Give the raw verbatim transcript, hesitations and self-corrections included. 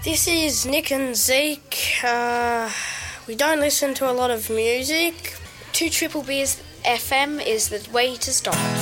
This is Nick and Zeke. Uh, we don't listen to a lot of music. Two Triple Beers F M is the way to start.